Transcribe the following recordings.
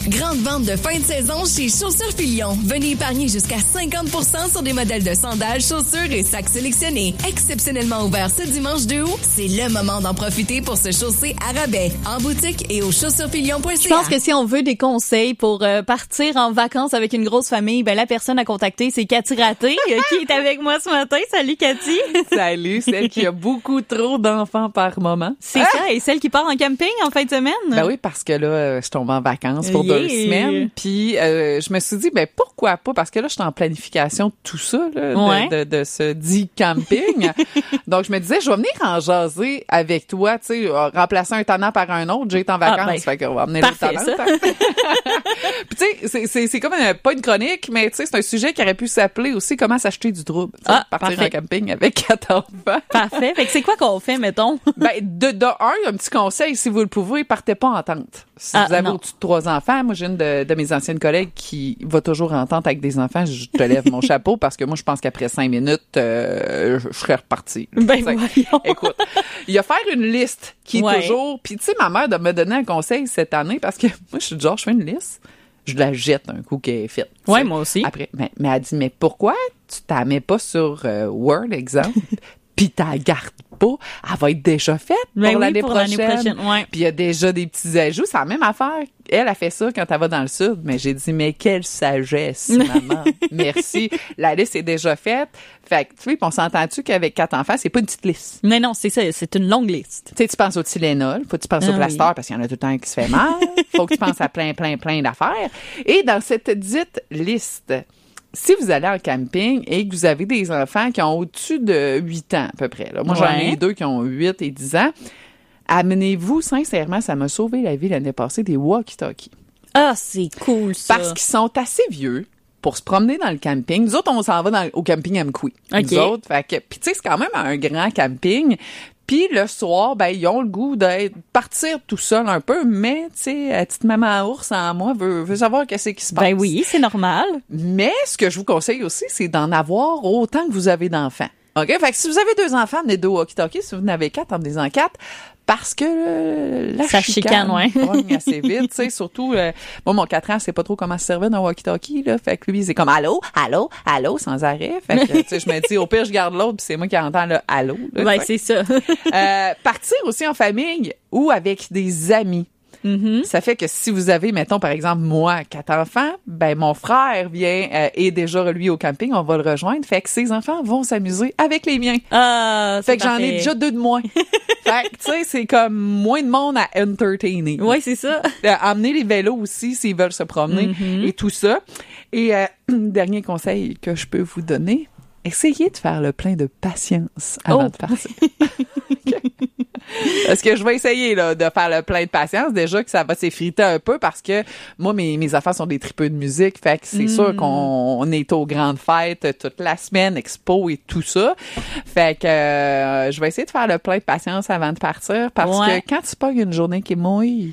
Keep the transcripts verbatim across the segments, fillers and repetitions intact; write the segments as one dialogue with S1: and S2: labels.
S1: Grande vente de fin de saison chez Chaussures Filion. Venez épargner jusqu'à cinquante pour cent sur des modèles de sandales, chaussures et sacs sélectionnés. Exceptionnellement ouvert ce dimanche deux août, c'est le moment d'en profiter pour se chausser à rabais. En boutique et au chaussures filion point c a.
S2: Je pense que si on veut des conseils pour euh, partir en vacances avec une grosse famille, ben la personne à contacter, c'est Cathy Raté, euh, qui est avec moi ce matin. Salut Cathy.
S3: Salut, celle qui a beaucoup trop d'enfants par moment.
S2: C'est ah! ça, et celle qui part en camping en fin de semaine.
S3: Ben oui, parce que là, je tombe en vacances pour
S2: yeah.
S3: deux semaines. Puis euh, je me suis dit, ben pourquoi pas? Parce que là, je suis en planification de tout ça, là,
S2: ouais.
S3: de, de, de ce dit camping. Donc, je me disais, je vais venir en jaser avec toi, tu sais, remplacer un tannant par un autre. J'ai été en vacances, ah, ben, fait qu'on va amener
S2: parfait,
S3: le talent. Puis tu sais, c'est, c'est, c'est comme une, pas une chronique, mais tu sais, c'est un sujet qui aurait pu s'appeler aussi comment s'acheter du trouble. Ah, partir parfait. En camping avec quatre enfants.
S2: Parfait. Fait que c'est quoi qu'on fait, mettons?
S3: Ben, de, de un, un petit conseil, si vous le pouvez, partez pas en tente. Si ah, vous avez non. au-dessus de trois enfants, moi, j'ai une de, de mes anciennes collègues qui va toujours en tente avec des enfants. Je te lève mon chapeau parce que moi, je pense qu'après cinq minutes, euh, je serais repartie.
S2: Ben, voyons.
S3: Écoute, il y a faire une liste qui est
S2: ouais.
S3: toujours... Puis, tu sais, ma mère de me donner un conseil cette année parce que moi, je suis genre, je fais une liste, je la jette un coup qu'elle est faite.
S2: Oui, moi aussi.
S3: Après, mais, mais elle dit, mais pourquoi tu t'en mets pas sur euh, Word, exemple, puis tu la gardes pas? Elle va être déjà faite pour
S2: ben oui,
S3: l'année
S2: pour
S3: prochaine.
S2: L'année prochaine ouais.
S3: Puis il y a déjà des petits ajouts. C'est la même affaire. Elle a fait ça quand elle va dans le sud. Mais j'ai dit, mais quelle sagesse, maman. Merci. La liste est déjà faite. Fait que, tu sais, on s'entend-tu qu'avec quatre enfants, c'est pas une petite liste?
S2: Mais non, c'est ça. C'est une longue liste.
S3: Tu sais, tu penses au Tylenol. Faut que tu penses ah, au plaster oui. parce qu'il y en a tout le temps qui se fait mal. Faut que tu penses à plein, plein, plein d'affaires. Et dans cette dite liste, si vous allez en camping et que vous avez des enfants qui ont au-dessus de huit ans à peu près, là. Moi, ouais. j'en ai deux qui ont huit et dix ans, amenez-vous, sincèrement, ça m'a sauvé la vie l'année passée, des walkie-talkies.
S2: Ah, c'est cool, ça.
S3: Parce qu'ils sont assez vieux pour se promener dans le camping. Nous autres, on s'en va dans, au camping Amqui.
S2: Okay.
S3: Nous autres, fait que, puis tu sais, c'est quand même un grand camping. Puis le soir, ben ils ont le goût d'être partir tout seul un peu, mais tu sais, la petite maman ours en moi veut, veut savoir qu'est-ce qui se passe.
S2: Ben oui, c'est normal.
S3: Mais ce que je vous conseille aussi, c'est d'en avoir autant que vous avez d'enfants. OK? Fait que si vous avez deux enfants, amenez deux walkie-talkies. Si vous en avez quatre, emmenez-en quatre. Parce que euh, la
S2: ça
S3: chicane,
S2: chicane, ouais.
S3: assez vite, tu sais, surtout, euh, moi, mon quatre ans, c'est pas trop comment se servir d'un walkie-talkie, là. Fait que lui, c'est comme allô, allô, allô, sans arrêt. Fait que, tu sais, je me dis, au pire, je garde l'autre, puis c'est moi qui entends le allô. Là,
S2: ouais, c'est ça.
S3: euh, partir aussi en famille ou avec des amis.
S2: Mm-hmm.
S3: Ça fait que si vous avez, mettons, par exemple, moi, quatre enfants, ben mon frère vient euh, est déjà, lui, au camping, on va le rejoindre. Fait que ses enfants vont s'amuser avec les miens.
S2: Ah,
S3: fait que
S2: parfait.
S3: J'en ai déjà deux de moins. Fait que, tu sais, c'est comme moins de monde à entertainer.
S2: Oui, c'est ça.
S3: Euh, emmener les vélos aussi, s'ils veulent se promener,
S2: mm-hmm.
S3: et tout ça. Et euh, dernier conseil que je peux vous donner, essayez de faire le plein de patience avant
S2: oh.
S3: de partir. Okay. Parce que je vais essayer là, de faire le plein de patience. Déjà que ça va s'effriter un peu parce que moi, mes, mes enfants sont des tripeux de musique. Fait que c'est mm. sûr qu'on on est aux grandes fêtes toute la semaine, expo et tout ça. Fait que euh, je vais essayer de faire le plein de patience avant de partir parce
S2: ouais.
S3: que quand tu pognes une journée qui est mouille...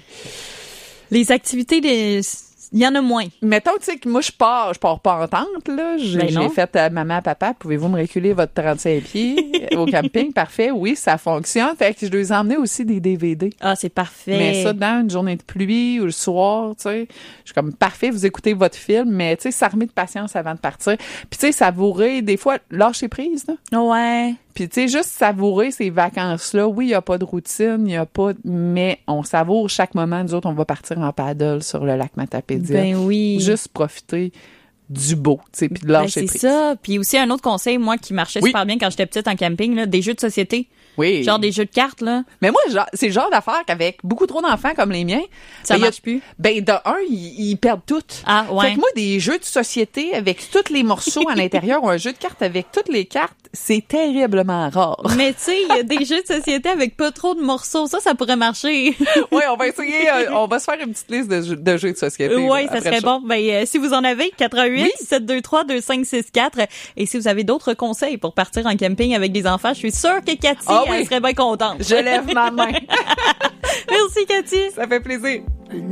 S2: Les activités des... Il y en a moins.
S3: Mettons, tu sais, que moi, je pars, je pars pas en tente, là. J'ai,
S2: ben
S3: j'ai fait à maman, papa, pouvez-vous me reculer votre trente-cinq pieds au camping? Parfait. Oui, ça fonctionne. Fait que je dois emmener aussi des D V D.
S2: Ah, c'est parfait.
S3: Mais ça, dans une journée de pluie ou le soir, tu sais, je suis comme, parfait, vous écoutez votre film, mais tu sais, s'armer de patience avant de partir. Puis tu sais, savourer, des fois, lâcher prise, là.
S2: Ouais.
S3: Puis tu sais, juste savourer ces vacances-là. Oui, il n'y a pas de routine, il n'y a pas... Mais on savoure chaque moment. Nous autres, on va partir en paddle sur le lac Matapédia.
S2: Ben oui.
S3: Juste profiter du beau, tu sais, puis de lâcher
S2: ben,
S3: prise.
S2: C'est ça. Puis aussi, un autre conseil, moi, qui marchait oui. super bien quand j'étais petite en camping, là, des jeux de société.
S3: Oui.
S2: Genre des jeux de cartes, là.
S3: Mais moi, genre, c'est le genre d'affaire qu'avec beaucoup trop d'enfants comme les miens...
S2: Ça
S3: ben,
S2: marche
S3: a,
S2: plus.
S3: Ben, de un, ils, ils perdent tout.
S2: Ah, ouais.
S3: Fait que moi, des jeux de société avec tous les morceaux à l'intérieur ou un jeu de cartes avec toutes les cartes, c'est terriblement rare.
S2: Mais tu sais, il y a des jeux de société avec pas trop de morceaux. Ça, ça pourrait marcher.
S3: Oui, on va essayer, euh, on va se faire une petite liste de jeux de, jeux de société.
S2: Oui, ça serait bon. Ben, euh, si vous en avez, quatre un huit, sept deux trois, deux cinq six quatre. Et si vous avez d'autres conseils pour partir en camping avec des enfants, je suis sûre que Cathy, oh, oui. elle serait bien contente.
S3: Je lève ma main.
S2: Merci, Cathy.
S3: Ça fait plaisir.